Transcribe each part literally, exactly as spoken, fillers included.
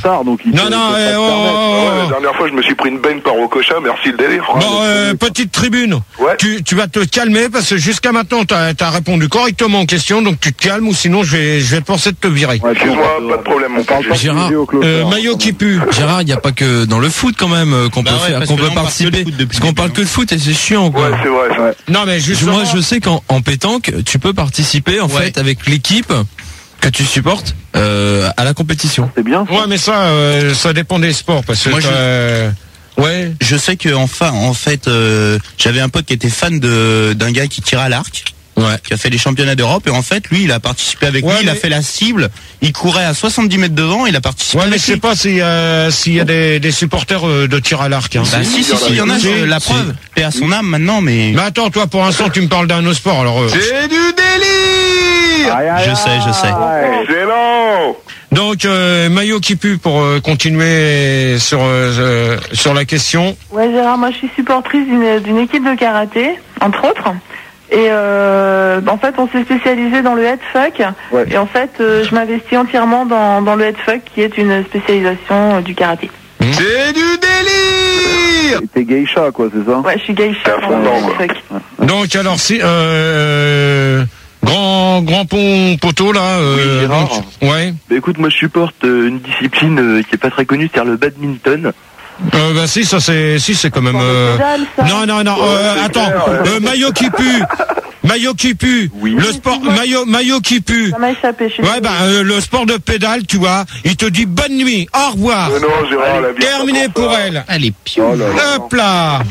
tard, donc il Non, non, euh, oh, oh, ouais, la dernière fois, je me suis pris une baigne par Okocha, merci le délire. Bon, euh, petite tribune. Ouais. Tu, tu vas te calmer parce que jusqu'à maintenant, t'as, t'as répondu correctement aux questions, donc tu te calmes ou sinon je vais, je vais te penser de te virer. Ouais, Excuse-moi, pas de problème, mon parle père. pas de Gérard, sujet au clochard. Euh, maillot qui pue. Gérard, il n'y a pas que dans le foot quand même euh, qu'on Bah peut ouais, faire, parce qu'on que peut là, on parle que de participer. foot depuis Parce le qu'on début, parle hein. que de foot et c'est chiant, quoi. Ouais, c'est vrai. ça. Ouais. Non, mais justement. Moi, je sais qu'en en pétanque, tu peux participer en Ouais. fait avec l'équipe que tu supportes euh, à la compétition. C'est bien. Ouais, mais ça, euh, ça dépend des sports parce que. Moi, je- euh, Ouais. Je sais que enfin, en fait, euh, j'avais un pote qui était fan de d'un gars qui tirait à l'arc. Ouais. Qui a fait les championnats d'Europe et en fait lui il a participé avec Ouais, lui, il a mais- fait la cible, il courait à soixante-dix mètres devant, il a participé Ouais, mais avec je sais lui. pas s'il y a, s'il y a des, des supporters euh, de tir à l'arc. Hein. Bah si si si, il y en a, Si, je- la si. preuve, paix à son âme maintenant mais Mais attends, toi, pour l'instant, tu me parles d'un autre sport, alors. euh, c'est du délire. Aïe, aïe, Je sais, je sais. aïe. Excellent. Donc, euh, maillot qui pue pour euh, continuer sur euh, euh, sur la question. Ouais, Gérard, moi je suis supportrice d'une d'une équipe de karaté, entre autres. Et euh, en fait, on s'est spécialisé dans le headfuck. Ouais. Et en fait, euh, je m'investis entièrement dans, dans le headfuck, qui est une spécialisation euh, du karaté. C'est du délire. Et T'es geisha, quoi, c'est ça? Ouais, je suis geisha À fond dans le dedans, quoi. headfuck. Donc, alors, si euh, grand grand pont poteau là. Euh, Oui, Gérard. donc, ouais. Bah écoute, moi je supporte euh, une discipline euh, qui est pas très connue, c'est-à-dire le badminton. Euh, bah si, ça c'est si c'est quand même. Bon, Euh... mais c'est dalle, ça. Non non non. euh, c'est attends. clair, ouais. Euh, maillot qui pue. Maillot qui pue. Oui. Le sport maillot maillot qui pue. Ça m'a échappé, je suis Ouais, bah, euh, le sport de pédale, tu vois, il te dit bonne nuit, au revoir. Mais non, Gérard, la vie. Terminé pour elle. Allez, piou. Oh là là. Hop là.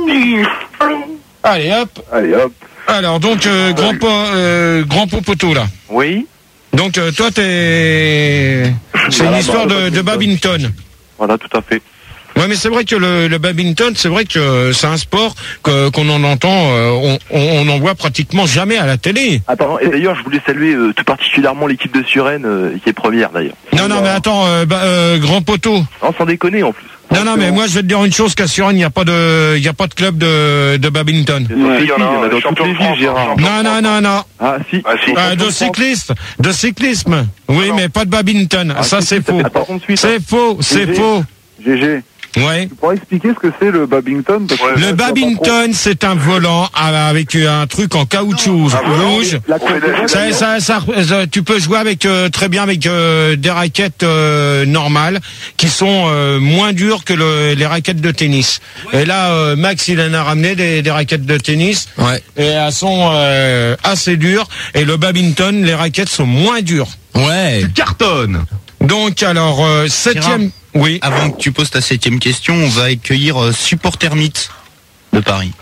Allez, hop. Allez, hop. Alors, donc, euh, grand, po, euh, grand pot poteau, là. Oui. Donc, euh, toi, t'es... C'est une histoire de, de badminton. Voilà, tout à fait. Ouais, mais c'est vrai que le, le badminton, c'est vrai que c'est un sport que, qu'on en entend, euh, on, on, on en voit pratiquement jamais à la télé. Attends, et d'ailleurs, je voulais saluer euh, tout particulièrement l'équipe de Suresnes, euh, qui est première d'ailleurs. Non, non, mais attends, euh, bah, euh, grand poteau. Non, sans déconner en plus. Non, non, mais moi, je vais te dire une chose, qu'à Suresnes, il n'y a pas de, il y a pas de club de, de badminton. Il y en a, il y en a il y en a un, dans toutes champion les de France, villes, Gérard. hein. Non, non, non, non. Ah, si. Ah si. Euh, de cyclisme, de cyclisme. Oui, non. mais pas de badminton. Ah, Ça, si, c'est si, faux. Attends, de suite. C'est faux, c'est G G. faux. G G. Ouais. Tu pourrais expliquer ce que c'est le badminton? Parce que Ouais. moi, Le je vois pas badminton, c'est un volant avec un truc en caoutchouc Ah, voilà. rouge. trop. La On fait des- Ça, ça, ça, ça- tu peux jouer avec euh, très bien avec euh, des raquettes euh, normales qui sont euh, moins dures que le, les raquettes de tennis. Et là, euh, Max, il en a ramené des, des raquettes de tennis Ouais. et elles sont euh, assez dures. Et le badminton, les raquettes sont moins dures. Ouais. Cartonne. Donc alors euh, septième, oui. Avant que tu poses ta septième question, on va accueillir euh, Supporter Mythe de Paris.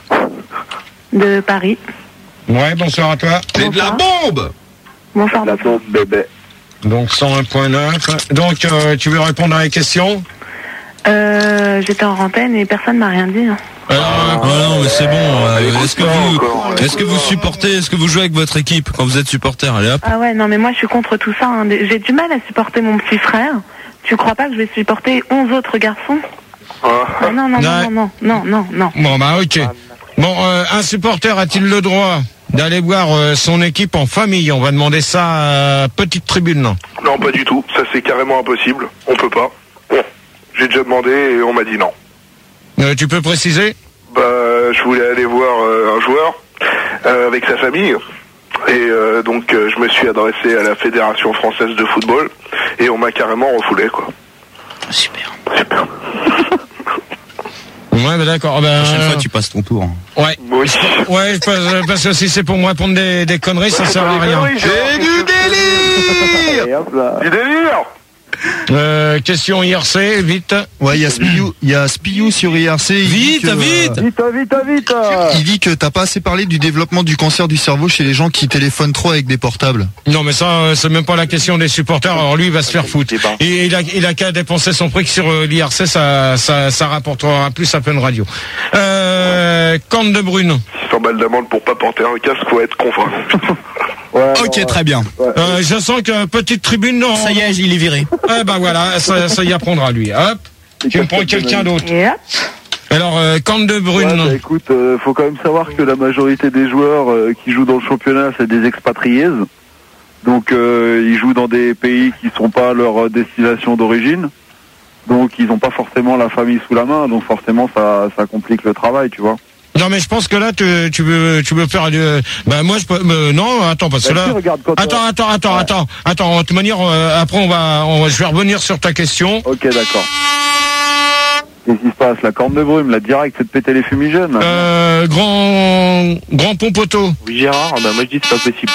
De Paris. Ouais, bonsoir à toi. C'est de la bombe. Bonsoir. La bombe bébé. Donc cent un point neuf. Donc euh, tu veux répondre à la question? Euh, j'étais en antenne et personne m'a rien dit. hein. Alors, Ah non, mais c'est bon. euh, est-ce que pas vous, encore. est-ce que vous supportez, est-ce que vous jouez avec votre équipe quand vous êtes supporter? Allez hop. Ah ouais, non, mais moi je suis contre tout ça. hein. J'ai du mal à supporter mon petit frère. Tu crois pas que je vais supporter onze autres garçons? Ah. Ah, non, non, Ouais. non, non, non, non, non. Bon bah ok. Bon, euh, un supporter a-t-il le droit d'aller voir euh, son équipe en famille? On va demander ça à Petite Tribune. Non, Non, pas du tout. Ça, c'est carrément impossible. On peut pas. Bon. J'ai déjà demandé et on m'a dit non. Euh, tu peux préciser? Bah, je voulais aller voir euh, un joueur euh, avec sa famille. Et euh, donc, euh, je me suis adressé à la Fédération française de football. Et on m'a carrément refoulé, quoi. Super. Super. Ouais, bah d'accord. Ben, La prochaine euh, fois, tu passes ton tour. Ouais. Oui. Ouais, parce, parce que si c'est pour me répondre des, des conneries, ça sert à rien. C'est du délire. Et hop là. Du délire. Euh, question I R C, vite. Ouais, il y a Spiou, il y a Spiou sur I R C. il dit Vite, que, vite. euh, Vite, vite, vite. Il dit que t'as pas assez parlé du développement du cancer du cerveau chez les gens qui téléphonent trop avec des portables. Non, mais ça, euh, c'est même pas la question des supporters. Alors lui, il va se faire foutre. débat. Et il a, il a qu'à dépenser son prix que sur euh, l'I R C, ça, ça, ça rapportera plus à Fun Radio. Euh, Corne de Brune. six cents balles d'amende pour pas porter un casque, faut être con. Ouais, Ok, non, très bien. Euh, je sens que Petite Tribune, non. Ça y est, il est viré. Eh ben voilà, ça, ça y apprendra lui. Hop. Tu me prends quelqu'un d'autre. Et hop. Alors, euh, Corne de Brune. Ouais, bah, écoute, euh, faut quand même savoir que la majorité des joueurs euh, qui jouent dans le championnat, c'est des expatriés. Donc, euh, ils jouent dans des pays qui sont pas leur euh, destination d'origine. Donc ils n'ont pas forcément la famille sous la main, donc forcément ça, ça complique le travail, tu vois. Non mais je pense que là tu, tu veux tu veux faire euh, bah moi je peux euh, non attends parce que Bah, là si, regarde, quand attends on- attends attends Ouais. attends attends de toute manière euh, après on va on va- je vais revenir sur ta question. Ok, d'accord. Qu'est-ce qui se passe? La corne de brume, la direct, c'est de péter les fumigènes. Euh, grand grand pompoto. Oui, Gérard, bah, moi je dis c'est pas possible.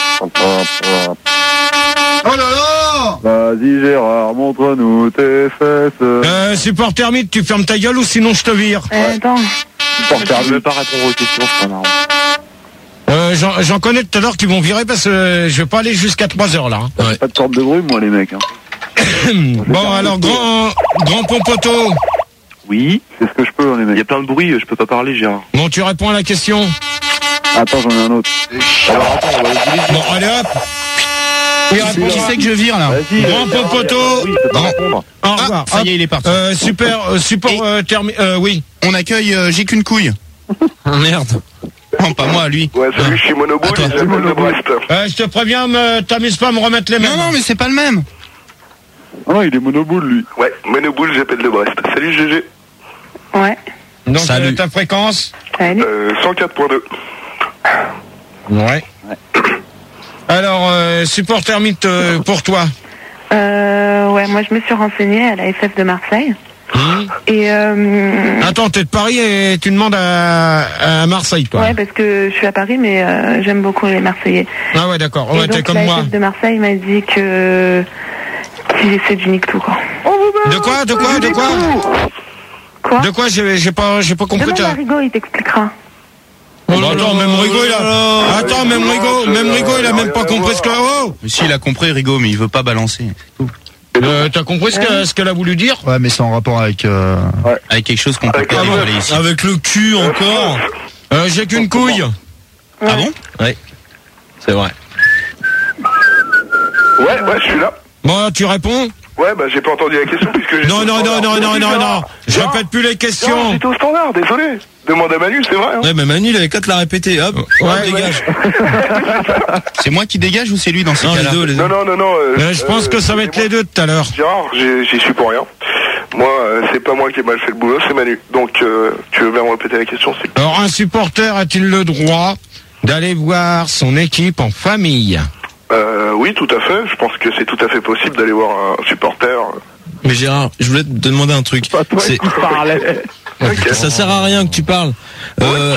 Oh là là! Vas-y Gérard, montre-nous tes fesses. Euh, supporter mythe, tu fermes ta gueule ou sinon je te vire. Euh, attends. Supporter Je veux pas répondre aux questions, c'est pas marrant. Euh, j'en, j'en connais tout à l'heure qui vont virer parce que euh, je vais pas aller jusqu'à trois heures là. hein. Pas de corne de brume, moi les mecs. Hein. Bon alors grand grand pompoto. Oui, C'est ce que je peux, les il y a mecs. plein de bruit, je peux pas parler, Gérard. Bon tu réponds à la question. Attends, j'en ai un autre. Alors attends, on va vous les Bon allez hop. Il répond. Qui c'est que je vire là? Vas-y. Grand Gérard, pompoto. Oui, je peux pas Non. répondre. Au Ah, revoir. ça y est, Hop. il est parti. Euh, super euh, support Et- euh, termi- euh, oui. On accueille euh, J'ai qu'une couille. Ah, merde. Non, pas moi, lui. Ouais, salut, je suis Monoboule, Attends. il s'appelle de Brest. Euh, je te préviens, me, t'amuses pas à me remettre les mains. Non, non, mais c'est pas le même. Ah non, il est monoboule, lui. Ouais, Monoboule, j'appelle de Brest. Salut G G. Ouais. Donc Salut. euh, ta fréquence. Salut. Euh, cent quatre point deux. Ouais. Alors euh, supporter mythe euh, pour toi. Euh, ouais, moi je me suis renseignée à la F F de Marseille. Hum. Et euh, Attends, t'es de Paris et tu demandes à, à Marseille, toi. ouais, parce que je suis à Paris, mais euh, j'aime beaucoup les Marseillais. Ah ouais, d'accord. Et Ouais, t'es donc comme la moi. F F de Marseille m'a dit que qu'il c'est du nique tout quoi. De quoi, de quoi, de quoi, Quoi de quoi J'ai j'ai pas, j'ai pas compris. Demande à ta- Rigaud, il t'expliquera. Oh là, attends, même Rigaud, il a. Attends, même Rigaud, même Rigaud, il a même pas compris ce que. Oh. Mais si, il a compris, Rigaud, mais il veut pas balancer. Euh, T'as compris ce que- ce qu'elle a voulu dire? Ouais, mais c'est en rapport avec. Euh... Avec quelque chose qu'on peut Avec pas un dévoiler ici. Avec le cul encore. Euh, j'ai qu'une couille. Ah bon? Ouais. C'est vrai. Ouais, ouais, je suis là. Bon, tu réponds? Ouais, bah j'ai pas entendu la question puisque j'ai... Non, non, non, non, non, non, non. Je répète plus les Non, questions. j'étais au standard, désolé. Demande à Manu, c'est vrai. Hein. Ouais, mais Manu, il avait qu'à te la répéter. Hop. Ouais, hop, dégage. C'est moi qui dégage ou c'est lui dans ces Non, les cas-là? deux, les deux. Non, non, non, non. euh, Euh, je pense euh, que ça va être les deux tout à l'heure. Gérard, j'ai- j'y suis pour rien. Moi, euh, c'est pas moi qui ai mal fait le boulot, c'est Manu. Donc, euh, tu veux bien me répéter la question, c'est... Alors, un supporter a-t-il le droit d'aller voir son équipe en famille? Euh, oui, tout à fait. Je pense que c'est tout à fait possible d'aller voir un supporter. Mais Gérard, je voulais te demander un truc. Pas toi C'est- qui parlais. Ok. Ça sert à rien que tu parles. Euh,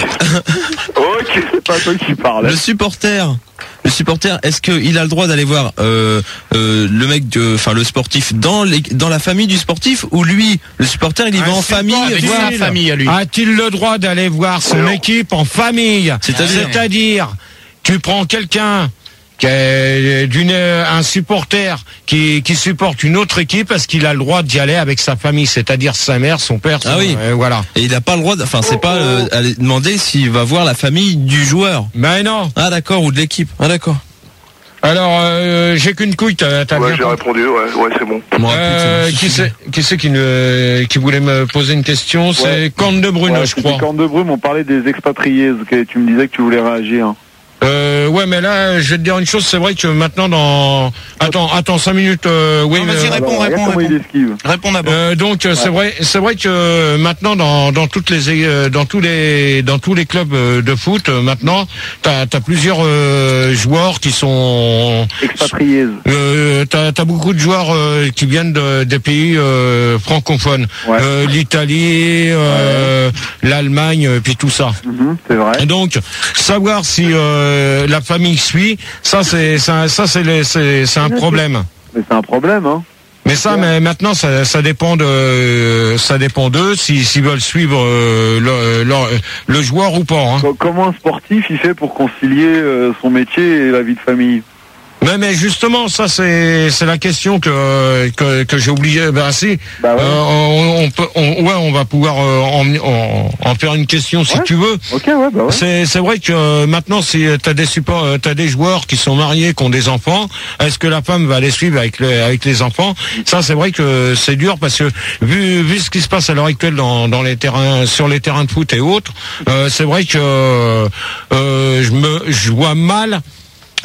Ok. C'est pas toi qui parlais. le supporter, le supporter, est-ce qu'il a le droit d'aller voir euh, euh, le mec, de- enfin le sportif dans les, dans la famille du sportif, ou lui, le supporter, il y va Un en famille avec voir- sa famille à lui. A-t-il le droit d'aller voir son Non. équipe en famille? C'est-à-dire C'est-à-dire, tu prends quelqu'un qui est d'une un supporter qui qui supporte une autre équipe, parce qu'il a le droit d'y aller avec sa famille, c'est-à-dire sa mère, son père, son, Ah oui. euh, voilà. Et il n'a pas le droit, de- enfin c'est pas euh, aller demander s'il va voir la famille du joueur. Mais non. Ah d'accord, ou de l'équipe. Ah d'accord. Alors, euh, j'ai qu'une couille, t'as t'as Ouais, bien j'ai compris. répondu, ouais, ouais, c'est bon. Bon, Euh, putain, qui c'est qui c'est qui, ne- qui voulait me poser une question? C'est Ouais. Corne de Bruno, Ouais, je c'était crois. corne de brume, on parlait des expatriés. Ok, tu me disais que tu voulais réagir. Euh, ouais, mais là, je vais te dire une chose, c'est vrai que maintenant, dans... Attends, attends, cinq minutes, euh, oui, Non, mais... vas-y, réponds, Alors, regarde réponds, comment il réponds. esquive. Réponds d'abord. Euh, donc euh, c'est vrai, c'est vrai que euh, maintenant dans dans toutes les euh, dans tous les dans tous les clubs euh, de foot euh, maintenant t'as t'as plusieurs euh, joueurs qui sont Expatriés. euh, t'as t'as beaucoup de joueurs euh, qui viennent de, des pays euh, francophones, Ouais. euh, l'Italie, euh, l'Allemagne, euh, puis tout ça. Mhm, c'est vrai. Et donc, savoir si euh, la famille suit, ça c'est ça, ça c'est le- c'est c'est un problème. Mais c'est un problème, hein. Mais ça, mais maintenant, ça, ça dépend de, ça dépend d'eux, si- s'ils veulent suivre euh, le, le, le joueur ou pas. Hein. Co- Comment un sportif il fait pour concilier euh, son métier et la vie de famille? Mais, mais justement, ça c'est c'est la question que que, que j'ai oublié. Ben si, Bah ouais. euh, on, on peut, on, ouais, on va pouvoir euh, en, en, en faire une question si Ouais. tu veux. Ok, ouais, bah ouais. C'est c'est vrai que euh, maintenant, si t'as des supports, euh, t'as des joueurs qui sont mariés, qui ont des enfants, est-ce que la femme va les suivre avec les avec les enfants? Ça, c'est vrai que c'est dur, parce que vu vu ce qui se passe à l'heure actuelle dans dans les terrains, sur les terrains de foot et autres, euh, c'est vrai que euh, je me je vois mal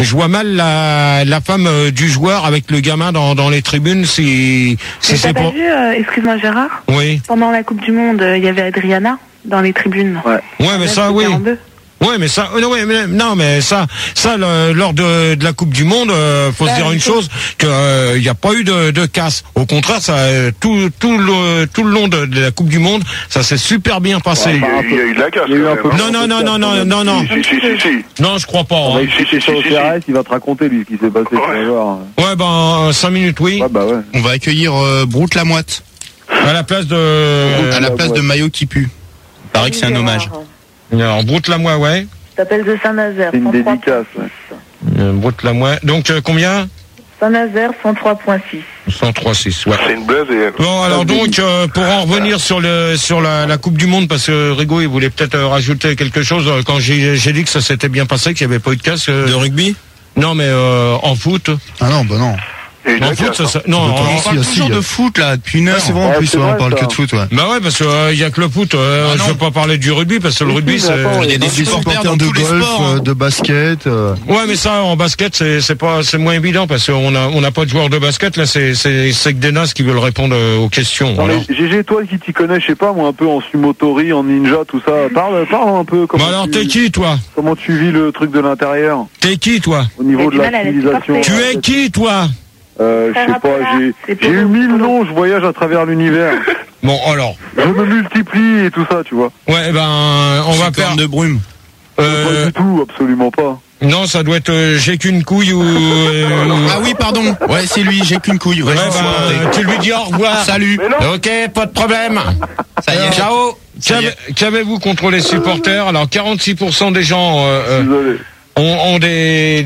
je vois mal la, la femme euh, du joueur avec le gamin dans, dans les tribunes si, si Mais c'est t'as pas pour... vu, euh, excuse-moi Gérard, Oui. pendant la Coupe du Monde, euh, il y avait Adriana dans les tribunes. Ouais. Ouais, mais Là, ça, c'était oui. en deux. Ouais, mais ça, euh, non, ouais, mais, non, mais ça, ça, le- lors de, de la Coupe du Monde, euh, faut Bah, se dire il une faut- chose, que euh, il n'y a pas eu de, de casse. Au contraire, ça, euh, tout, tout le, tout le long de, de la Coupe du Monde, ça s'est super bien passé. Il y, a eu- il y a eu de la casse. Il y a eu quand un même, peu- hein. Non, non, non, non, non, non, non, Si, si, si, si. non, je crois pas. On hein. va écouter ça au si, C R S, il va te raconter lui ce qui s'est passé. Tu vas voir. Ouais, ben, cinq minutes, oui. Ouais, bah ouais. On va accueillir euh, Broute la Moite À la place de, à la place de Maillot qui pue. Il paraît que c'est un Gérard, hommage. alors, Broute la moi, ouais. T'appelles de Saint-Nazaire. C'est une cent trois dédicace. point Ouais. six. Euh, Broute la moi. Donc, euh, combien? Saint-Nazaire, cent trois point six. cent trois six, ouais. C'est une blaise et... Bon, alors donc, euh, pour en revenir sur le sur la, la Coupe du Monde, parce que Rigaud, il voulait peut-être euh, rajouter quelque chose, euh, quand j'ai j'ai dit que ça s'était bien passé, qu'il n'y avait pas eu de casse. euh, De rugby? non, mais euh, en foot. Ah non, bah non. et de En la foot, casse, ça, hein. ça- non, Tu peux en- pas On Si, parle ah, si, toujours y a- de foot là depuis une heure. Ouais, c'est vrai en Ouais, plus, c'est ouais, vrai, on parle ça. que de foot, ouais. bah ouais, parce que euh, il y a que le foot. euh, Ah je non. veux pas parler du rugby, parce que le Si, rugby, si, c'est. mais attends, Il y a des Des supporters supporters dans de tous les golf, sports. hein. euh, de basket. euh, Ouais, mais ça, en basket, c'est c'est pas, c'est moins évident, parce qu'on a on n'a pas de joueurs de basket. Là, c'est c'est c'est que des nazes qui veulent répondre euh, aux questions. Non, alors. mais G G, toi qui t'y connais, je sais pas, moi un peu en sumotori, en ninja, tout ça. Parle, parle un peu. Comment Bah alors, tu, t'es qui, toi? Comment tu vis le truc de l'intérieur T'es qui, toi? au niveau Il de y a du la mal à la civilisation? supporter. Tu es qui, toi? Euh, je Faire sais un pas, peu là, j'ai c'est j'ai eu polo, mille polo. noms, je voyage à travers l'univers. Bon, alors. Je me multiplie et tout ça, tu vois. Ouais, ben, on va faire. Corne de brume. Pas Euh, du tout, absolument pas. non, ça doit être euh, j'ai qu'une couille ou. euh, Ah oui, pardon. Ouais, c'est lui, j'ai qu'une couille. Ouais, Ouais, je suis ben, raté. tu lui dis au revoir. Salut. Ok, pas de problème. Ça y est. Ciao. Ça y est. Qu'avez- Qu'avez-vous contre les supporters? Alors, quarante-six pour cent des gens euh, euh, Désolé. ont, ont des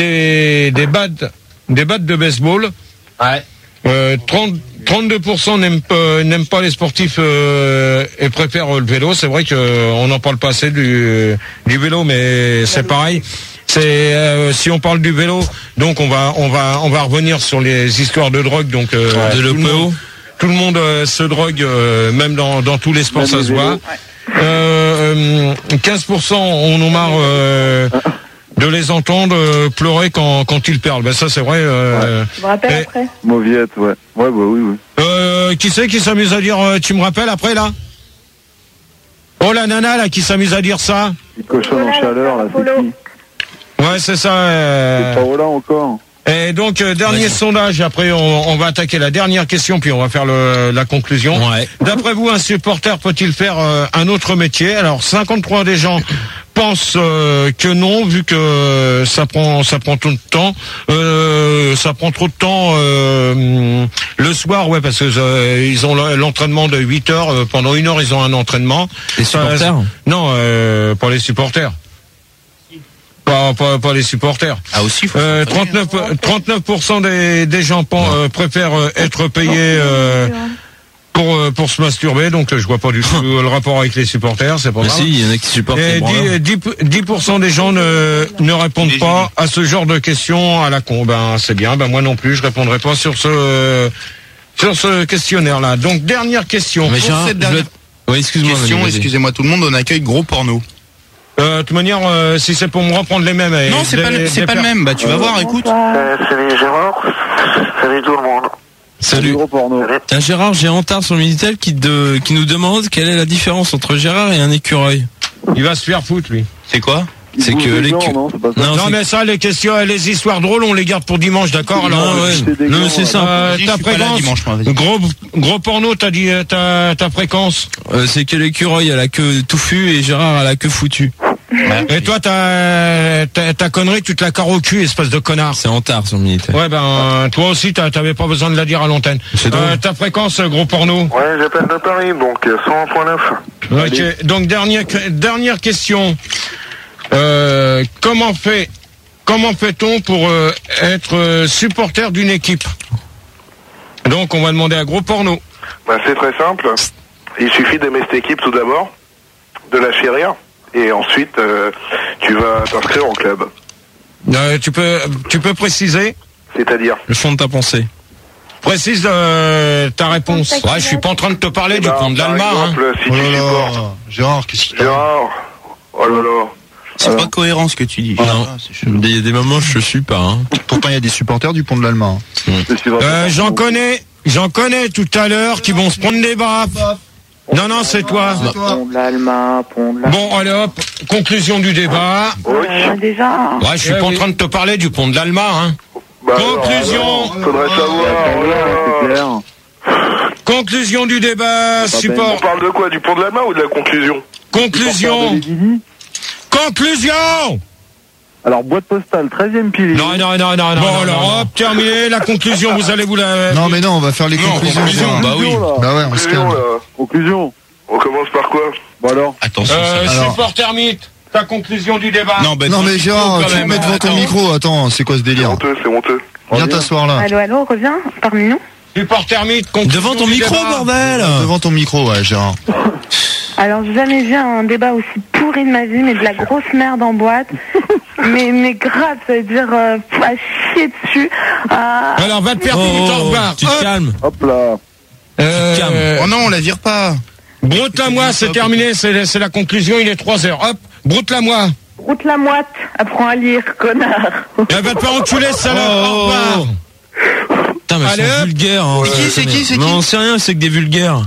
des des battes des battes de baseball. Ouais. Euh, trente, trente-deux pour cent n'aiment pas, n'aiment pas les sportifs euh, et préfèrent le vélo. C'est vrai qu'on n'en parle pas assez du, du vélo, mais c'est pareil. C'est euh, si on parle du vélo, donc on va on va on va revenir sur les histoires de drogue. Donc euh, De tout le l'O P O. monde, tout le monde euh, se drogue, euh, même dans dans tous les sports, Même ça les se voit. vélos. Euh, euh, quinze pour cent en ont marre euh, de les entendre euh, pleurer quand quand ils perdent. Ben ça c'est vrai. Euh, Tu me rappelles Et- après? Mauviette, ouais. Ouais, bah oui, oui. euh, qui c'est qui s'amuse à dire euh, tu me rappelles après là? Oh la nana là qui s'amuse à dire ça? Petite cochonne en chaleur, là, c'est qui? Ouais c'est ça. euh. C'est Paola encore. Et donc euh, dernier sondage, après on, on va attaquer la dernière question puis on va faire le, la conclusion. Ouais. D'après vous, un supporter peut-il faire euh, un autre métier? Alors cinquante-trois des gens pensent euh, que non, vu que ça prend ça prend tout le temps. Euh, ça prend trop de temps euh, le soir, ouais, parce que euh, ils ont l'entraînement de huit heures. euh, pendant une heure, ils ont un entraînement. Les supporters? Euh, Non, euh, pas les supporters. Pas, pas, pas les supporters. Ah aussi, faut Euh, s'entraîner. trente-neuf, trente-neuf pour cent des, des gens pen- euh, préfèrent euh, être payés euh, pour, euh, pour se masturber, donc euh, je vois pas du tout le rapport avec les supporters, c'est pas Mais grave. si, il y en a qui supportent les Et branleurs. dix, dix, dix pour cent des gens ne, ne répondent Des pas à ce genre de questions à la con. Ben c'est bien, ben moi non plus, je répondrai pas sur ce euh, sur ce questionnaire-là. Donc dernière question. Mais Pour Gérard, cette je dernière veux- Ouais, excuse-moi. Question, vas-y, vas-y. excusez-moi tout le monde, on accueille Gros Porno. Euh, de toute manière, euh, si c'est pour me reprendre les mêmes. et Non, c'est des- pas, le- c'est des pas le per- même. Bah tu vas voir, écoute. Bonsoir. Euh, salut Gérard. Salut tout le monde. Salut. Gros porno. Tiens, Gérard, j'ai Antard sur le Minitel qui, de, qui nous demande quelle est la différence entre Gérard et un écureuil. Il va se faire foutre lui. C'est quoi? Il C'est bouge que les les gens, cu- non, c'est pas ça. Non, Non c'est- mais ça, les questions, les histoires drôles, on les garde pour dimanche, d'accord? Alors, Non, euh, ouais. c'est des Non, gants, mais c'est là. simple. Euh, Je ta suis pas là fréquence, dimanche, moi, vas-y. gros gros porno, t'as dit euh, ta ta fréquence. Euh, c'est que l'écureuil a la queue touffue et Gérard a la queue foutue. Et toi, ta ta, ta connerie, tu te la carres au cul, espèce de connard. C'est Antard sur le Minitel. Ouais ben toi aussi, t'as- t'avais pas besoin de la dire à l'antenne. C'est drôle. Euh, ta fréquence, gros porno. Ouais, j'appelle de Paris, donc euh, cent un point neuf. Ok. Donc dernière dernière question. Euh, comment fait comment fait-on pour euh, être euh, supporter d'une équipe? Donc on va demander à gros porno. Bah, c'est très simple. Il suffit d'aimer cette équipe tout d'abord, de la chérir, et ensuite euh, tu vas t'inscrire en club. Euh, tu peux tu peux préciser? C'est-à-dire Le fond de ta pensée. Précise euh, ta réponse. Ouais, je suis pas en train de te parler du Bah, compte par d'Alma. Hein. exemple, si Oh tu là supportes là, Gérard, qu'est-ce qu'il t'arrive? Gérard, oh là là, C'est pas cohérent ce que tu dis. Non. Il y a des moments je suis pas. Hein. Pourtant, il y a des supporters du Pont de l'Alma. Mmh. Euh, j'en connais, j'en connais tout à l'heure qui vont se prendre des baffes. Non, non, c'est toi. Pont de l'Alma, Pont de l'Alma. Bon, allez hop, conclusion du débat. Euh, déjà. Ouais, je suis pas en train de te parler du Pont de l'Alma, hein. Bah, conclusion. alors, faudrait savoir. C'est clair. Conclusion du débat. Support. On parle de quoi? Du pont de la main ou de la conclusion? Conclusion. Conclusion. Alors, boîte postale, treizième pilier. Non, non, non, non, non. Bon, non, alors, non. Hop, terminé. La conclusion, vous allez vous la... Non, mais non, on va faire les non, conclusions. conclusion, bah oui. Là. Bah ouais, on se calme. Là. Conclusion. On commence par quoi? Bon alors. Attention. Euh, Alors. supporter mythe. Ta conclusion du débat. Non, bah, Non, mais Gérard, quand tu te même. mets devant ton Attends. micro. Attends, c'est quoi ce C'est délire? honteux, c'est honteux. Viens Reviens. t'asseoir là. Allô, allô, reviens parmi nous. Supporter mythe. conclusion Devant ton du micro, débat. bordel. Devant ton micro, ouais, Gérard. Alors, j'ai jamais vu un débat aussi pourri de ma vie, mais de la grosse merde en boîte. mais, mais grave, ça veut dire euh, à chier dessus. À... Alors, va te faire foutre, au revoir. Tu te Hop. calmes. Hop là. Euh, Oh non, on la vire pas. broute-la-moi, c'est terminé, c'est c'est la conclusion, il est trois heures. Hop, broute-la-moi. Route la moite, apprends à lire, connard. Elle va te faire enculer, salope. Au revoir. Putain, mais Allez, c'est hop. vulgaire. Hein, C'est qui, c'est qui, c'est qui Non, on sait rien, c'est que des vulgaires.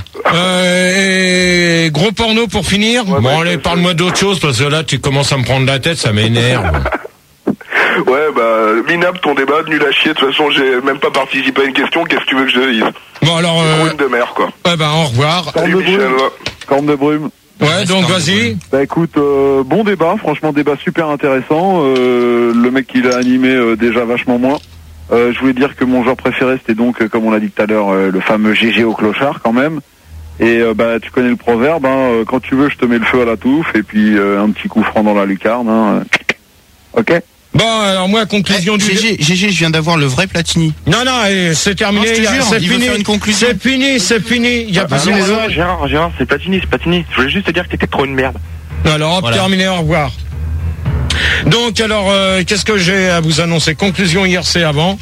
Euh, et gros porno pour finir. Ouais, bon, bah, allez, je- parle-moi d'autre chose, parce que là, tu commences à me prendre la tête, ça m'énerve. Ouais, bah, minable ton débat, nul à chier. De toute façon, j'ai même pas participé à une question. Qu'est-ce que tu veux que je te dise? Bon, alors, euh, Une de mer, quoi. ouais, ben, au revoir. Corne Salut de Michel. brume. ouais. Corne de brume. Ouais, donc, vas-y. Bah écoute, euh, bon débat, franchement débat super intéressant. Euh, le mec qui l'a animé euh, déjà vachement moins. Euh, je voulais dire que mon joueur préféré c'était donc, euh, comme on l'a dit tout à l'heure, euh, le fameux G G au clochard quand même. Et euh, bah tu connais le proverbe, hein, euh, quand tu veux je te mets le feu à la touffe et puis euh, un petit coup franc dans la lucarne. Hein. Ok. Bon, alors, moi, conclusion du... G G, G G, je viens d'avoir le vrai Platini. Non, non, eh, c'est terminé, Non, je te il y a- jure, c'est il veut fini. faire une conclusion. C'est fini, c'est fini. Il y a pas Ah, de non, raison. non, Gérard, Gérard, c'est Platini, c'est Platini. Je voulais juste te dire que t'étais trop une merde. Alors, hop, Voilà. terminé, au revoir. Donc, alors, euh, qu'est-ce que j'ai à vous annoncer? Conclusion I R C avant.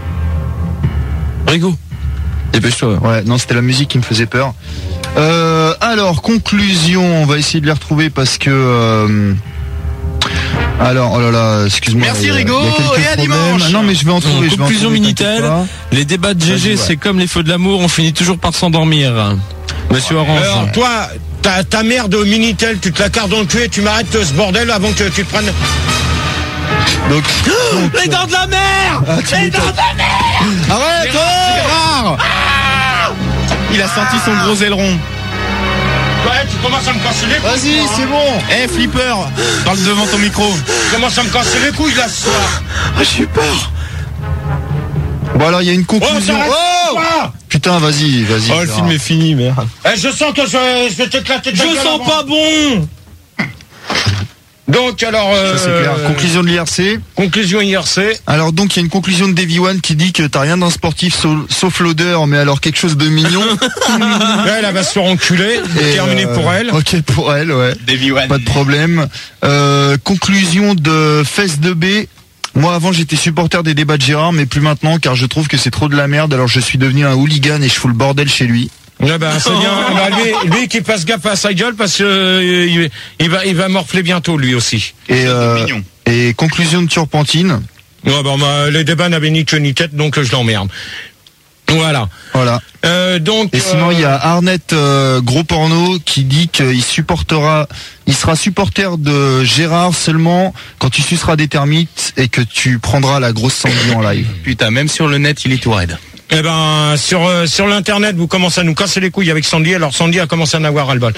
Rigo. Dépêche-toi. Ouais, non, c'était la musique qui me faisait peur. Euh, alors, conclusion, on va essayer de les retrouver parce que... euh, alors, oh là là, excuse-moi. Merci, il y a- Rigo, il y a quelques et à problèmes. dimanche. Non, mais je vais en trouver. je vais en Conclusion trouver, Minitel. t'inquiète pas. Les débats de G G, Vas-y, ouais. c'est comme les feux de l'amour, on finit toujours par s'endormir. Monsieur Orange. Alors, toi, ta, ta mère de Minitel, tu te la cartes dans le cul et tu m'arrêtes ce bordel avant que tu te prennes... Donc, donc, Les dents de la mer. ah, tu m'étonnes. Arrête, oh, Gérard. Il a senti son gros aileron. Ouais, tu commences à me casser les couilles. Vas-y, c'est bon. Eh, Flipper, parle devant ton micro. Tu commences à me casser les couilles, là, ce soir. Ah, j'ai peur. Bon, alors, il y a une Oh, conclusion. t'arrêtes Oh pas. Putain, vas-y, vas-y. Oh, le Gérard. film est fini, merde. Eh, je sens que je, je vais t'éclater de Je la gueule sens avant. pas bon. Donc, alors... Euh, Ça, c'est clair. Conclusion de l'I R C. Conclusion I R C. Alors donc il y a une conclusion de Davy One qui dit que t'as rien d'un sportif sau- sauf l'odeur, mais alors quelque chose de mignon. Là, elle va se faire enculer. Et, Terminé euh, pour elle. Ok pour elle, ouais. Davy One. Pas de problème. Euh, conclusion de Fesse de B. Moi avant j'étais supporter des débats de Gérard, mais plus maintenant car je trouve que c'est trop de la merde. Alors je suis devenu un hooligan et je fous le bordel chez lui. Eh ben, c'est bien. Bah, lui, lui qui fasse gaffe à sa gueule parce que euh, il, il va, il va morfler bientôt lui aussi. Et, euh, mignon. et conclusion de Turpentine. Ouais, bon, bah, les débats n'avaient ni queue ni tête, donc euh, je l'emmerde. Voilà. Voilà. Euh, donc. Et sinon, il y a Arnett euh, Gros Porno qui dit qu'il supportera, il sera supporter de Gérard seulement quand tu suceras des termites et que tu prendras la grosse sanglier en live. Putain, même sur le net, il est tout raide. Eh ben, sur euh, sur l'internet, vous commencez à nous casser les couilles avec Sandy. Alors Sandy a commencé à en avoir ras-le-bol.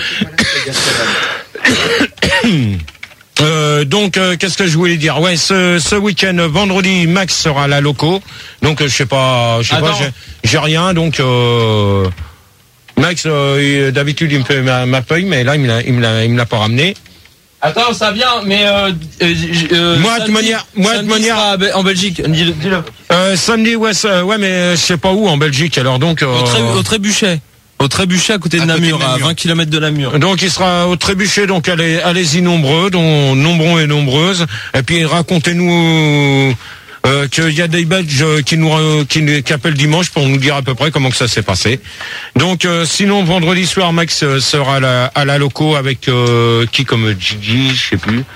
Euh, donc, euh, qu'est-ce que je voulais dire? Ouais, ce, ce week-end, vendredi, Max sera à la loco. Donc, euh, je sais pas, je sais pas, Attends. j'ai- j'ai rien. Donc, euh, Max, euh, il- d'habitude, il me fait ma, ma feuille, mais là, il me l'a, il me l'a, il me l'a pas ramené. Attends, ça vient, mais euh, euh, euh, Moi, de samedi- manière- moi, de samedi manière- sera à Be- en Belgique. Dis-le. dis-le. Euh, samedi, ouais, ça- ouais, mais je sais pas où en Belgique. Alors, donc, euh, Au, Tré- au Trébuchet. Au Trébuchet à côté de À côté Namur, de à Namur. vingt kilomètres de Namur. donc, il sera au Trébuchet. Donc, allez, allez-y nombreux, dont nombreux et nombreuses. Et puis, racontez-nous. Euh, qu'il y a des Belges qui nous euh, qui, nous- qui appellent dimanche pour nous dire à peu près comment que ça s'est passé. Donc euh, sinon vendredi soir Max euh, sera à la, à la loco avec euh, qui comme Gigi, je sais plus.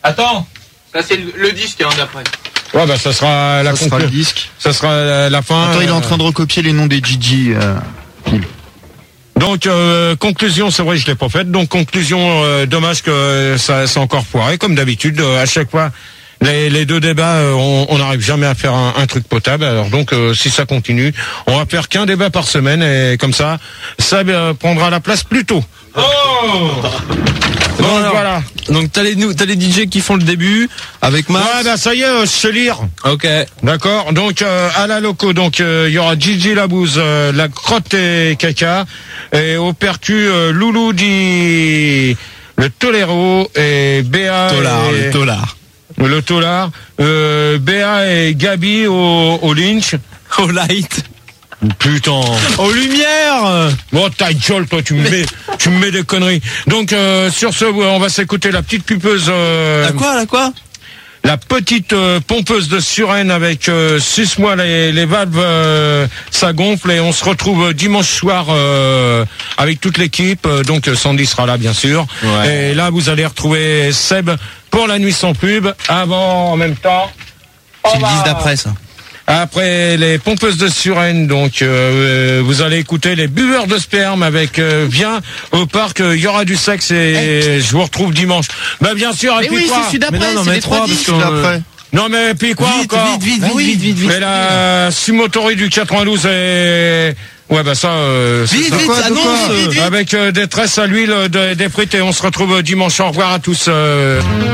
Attends, ça c'est le, le disque hein, d'après. Ouais, bah ça sera la Ça sera conclu- le disque. Ça sera la, la fin. Attends, il est en euh, train de recopier les noms des Gigi. Euh, Phil. Donc euh, conclusion, c'est vrai, je l'ai pas faite. Donc conclusion, euh, dommage que ça c'est encore foiré comme d'habitude. Euh, à chaque fois, les, les deux débats, euh, on on n'arrive jamais à faire un, un truc potable. Alors donc, euh, si ça continue, on va faire qu'un débat par semaine et comme ça, ça euh, prendra la place plus tôt. Oh Donc alors, voilà. Donc t'as les, nou- t'as les D J qui font le début avec Max. Ouais, bah ça y est, euh, je sais lire. Ok. D'accord. Donc euh, à la loco, donc euh, il y aura Gigi Labouze, euh, la crotte et caca, et au percu euh, Loulou dit le tolero et Béa Tolard, et, le tolard. le tolard, euh, Béa et Gabi au, au lynch. Au light. Putain. Aux lumières. Bon, ta gueule, toi, tu me mets, tu me mets des conneries. Donc, euh, sur ce, on va s'écouter la petite pupeuse. Euh, La quoi, la quoi? La petite euh, pompeuse de Suresnes avec euh, suce-moi les, les valves, euh, ça gonfle et on se retrouve dimanche soir euh, avec toute l'équipe. Euh, donc Sandy sera là, bien sûr. Ouais. Et là, vous allez retrouver Seb pour la nuit sans pub. Avant, en même temps. C'est le dix d'après, ça. Après les pompeuses de Suresnes, donc euh, vous allez écouter les buveurs de sperme avec euh, viens au parc, il y aura du sexe et je vous retrouve dimanche. Bah bien sûr, et Mais puis oui, quoi c'est celui d'après, Mais non, non, c'est mais les trois, trois parce disques. que- D'après. Non mais puis quoi Vite, encore vite, vite, Bah vite, oui. vite, vite, vite. Mais la Sumotori du quatre-vingt-douze et ouais bah ça euh, c'est Vite, ça. vite, quoi, de annonce. quoi Vite, vite. Avec euh, des tresses à l'huile, de- des frites et on se retrouve dimanche. Au revoir à tous. euh.